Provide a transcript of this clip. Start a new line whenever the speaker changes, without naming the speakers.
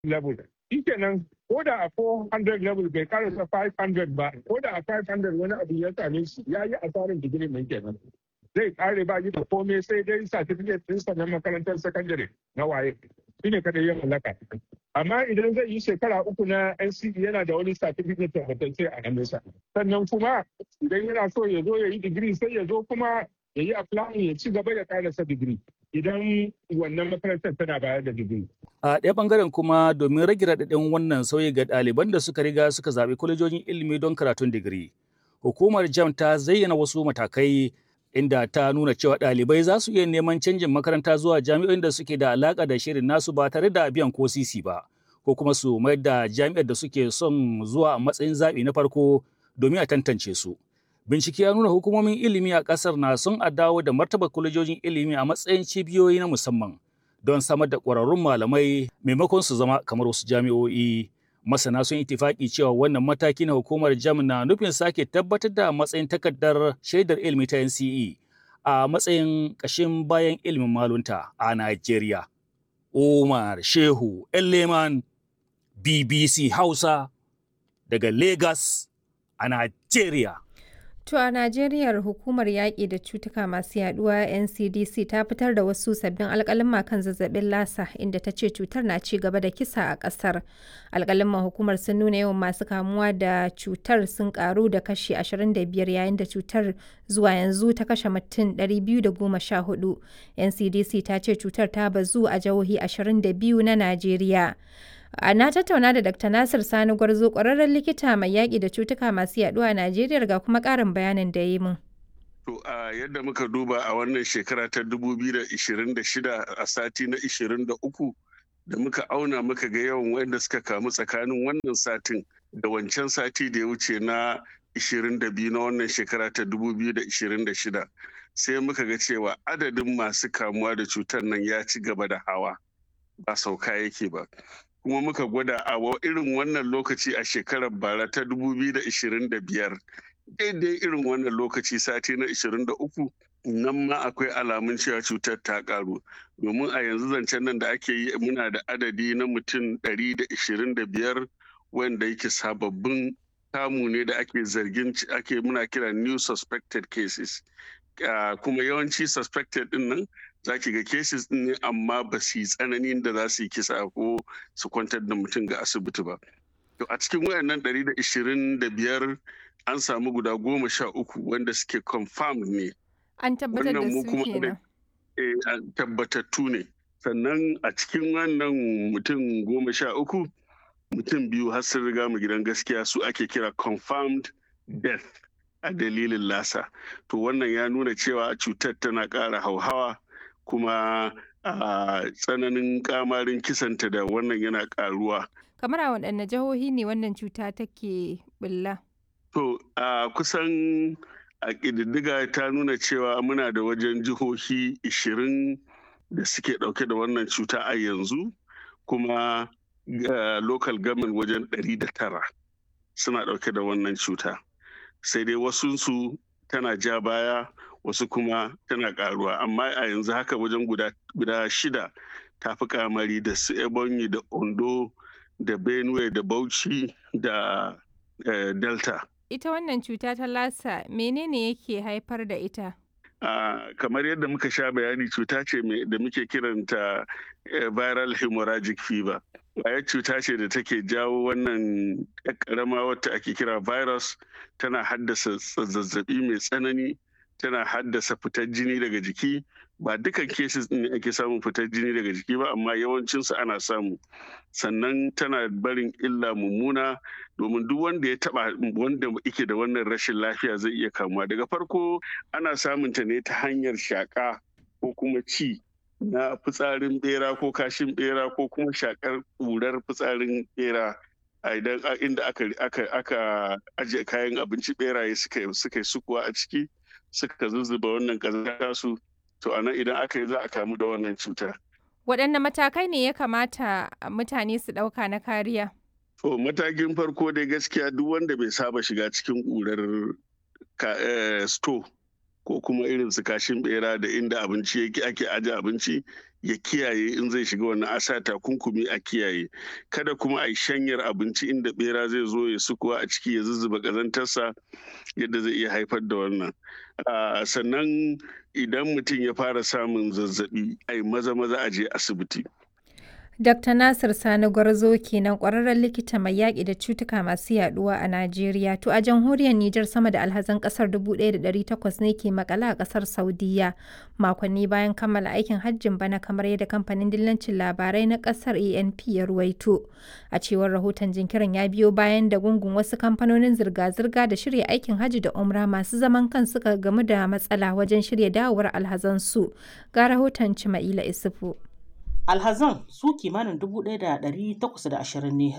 level. Shikenan ko da a 400 level bai karasa 500 ba, ko da a 500 wani abu ya same shi ya yi asarar digiri mai kenan. Zai kare ba da komai sai dai certificate ɗinsa na makarantar sakandare na waye. Shi ne kada ya mallaka. Amma idan zai yi shekara 3 na NCE yana da wani certificate tabbatacce a hannunsa. Sannan kuma idan yana so ya zo ya yi digiri sai ya zo kuma ya yi applying ya ci gaba ya karasa digiri. Idan wannan makarantar tana bayar da digiri.
A ɗaya ɓangaren kuma domin rage raɗaɗin wannan sauyi ga ɗaliban da suka riga suka zaɓi kwalejojin ilimi don karatun digiri. Hukumar JAMB ta zayyana wasu matakai inda ta nuna cewa ɗalibai za su iya neman canjin makaranta zuwa jami'o'in da suke da alaƙa da shirin nasu ba tare da biyan ko sisi ba, ko kuma su mayar da jami'ar da suke son zuwa a matsayin zaɓi na farko domin a tantance su. Bincike ya nuna hukumomin ilimi a ƙasar na son a dawo da martaba kwalejojin ilimi a matsayin cibiyoyi na musamman don samar da ƙwararrun malamai maimakon su zama kamar wasu jami'o'i. Masana sun itifaki cewa wannan mataki na hukumar JAMB na nufin sake tabbatar da matsayin takardar shaidar ilimi ta NCE a matsayin ƙashin bayan ilimin malunta a Najeriya. Umar Shehu Leman, BBC Hausa daga Lagos a Najeriya.
To a Najeriya hukumar yaƙi da cutuka masu yaduwa NCDC ta fitar da wasu sabbin alƙaluma kan zazzabin lasa inda ta ce cutar na ci gaba da kisa a ƙasar. Alƙaluman hukumar sun nuna yawan masu kamuwa da cutar sun ƙaru da kashi 25 yayin da cutar zuwa yanzu ta kashe mutum 214. NCDC ta ce cutar ta bazu a jihohi 22 na Najeriya. Na tattauna da Dr. Nasir Sani Gwarzo, ƙwararren likita mai yaƙi da cutuka masu yaɗuwa a Najeriya ga kuma ƙarin bayanin da ya yi min.
To a yadda muka duba a wannan shekara ta 2026 a sati na 23 da muka auna muka ga yawan wanda suka kamu tsakanin wannan satin da wancan sati da ya wuce na 22 na wannan shekara ta 2026 sai muka ga cewa adadin masu kamuwa da cutar nan ya ci gaba da hawa ba sauka yake ba. Kuma muka gwada a irin wannan lokaci a shekarar bara ta 2025 daidai irin wannan lokaci sati na 23 nan ma akwai alamun cewa cutar ta karu domin a yanzu zancen nan da ake yi muna da adadi na mutum 125 wanda yake sababbin kamu ne da ake zargin muna kira new suspected cases kuma yawanci suspected din nan za ki ga cases din ne amma ba su yi tsananin da za su yi kisa ko su kwantar da mutum ga asibiti ba. To a cikin wayannan 125 an samu guda 13 wanda suke confirmed ne.
An tabbatar da su kenan.
Tabbatattu ne. Sannan a cikin wannan mutum 13 mutum 2 har sun riga mu gidan gaskiya su ake kira confirmed death a dalilin lasa. To wannan ya nuna cewa cutar tana ƙara hauhawa kuma tsananin kamarin kisanta da wannan yana karuwa.
Kamar a waɗanne jihohi ne wannan cuta take bulla?
To kusan a ƙididdiga ta nuna cewa muna da wajen jihohi 20 da suke ɗauke da wannan cuta a yanzu kuma local government wajen 109 suna ɗauke da wannan cuta. Sai dai wasunsu tana ja baya wasu kuma tana karuwa amma a yanzu haka wajen guda 6 ta fi kamari da su Ebonyi da Ondo da Benue da Bauchi da Delta.
Ita wannan cuta ta lasa menene yake haifar da ita?
Kamar yadda muka sha bayani cuta ce da muke kiranta viral hemorrhagic fever. Ƙwayar cuta ce da take jawo wannan ƙarama wata ake kira virus, tana haddasa zazzabi mai tsanani, tana haddasa fitar jini daga jiki. Ba dukan cases ɗin ne ake samun fitar jini daga jiki ba amma yawancinsu ana samu. Sannan tana barin illa mummuna domin duk wanda ya taba wanda yake da wannan rashin lafiya zai iya kamuwa. Daga farko ana samun ta ne ta hanyar shaƙa ko kuma ci na fitsarin bera ko kashin bera ko kuma shakar ƙurar fitsarin bera idan inda aka ajiye kayan abinci beraye suka yi sukuwa a ciki suka zuzzuba wannan ƙazanta su to anan idan aka yi za a kamu da wannan cuta.
Waɗanne matakai ne ya kamata mutane su ɗauka na kariya?
To matakin farko dai gaskiya duk wanda bai saba shiga cikin ƙurar store ko kuma irin su kashin bera da inda abinci yake ake aje abinci ya kiyaye in zai shiga wannan asa takunkumi a kiyaye. Kada kuma a yi shanyar abinci inda bera zai zo ya sukuwa a ciki ya zuzzuba ƙazantarsa yadda zai iya haifar da wannan. Sannan idan mutum ya fara samun zazzabi ai maza a je asibiti.
Dr. Nasir Sani Gwarzo kenan ƙwararren likita mai yaƙi da cutuka masu yaɗuwa a Najeriya. To a jamhuriyar Nijar sama da alhazan ƙasar 1,800 ne ke makale a ƙasar Saudiyya makonni bayan kammala aikin hajjin bana kamar yadda kamfanin dillancin labarai na ƙasar ANP ya ruwaito. A cewar rahoton jinkirin ya biyo bayan da gungun wasu kamfanonin zirga-zirga da shirya aikin hajji da umra masu zaman kan suka gamu da matsala wajen shirya dawowar alhazansu. Ga rahoton Cima'ila Isufu.
Alhazan su kimanin 1,820 ne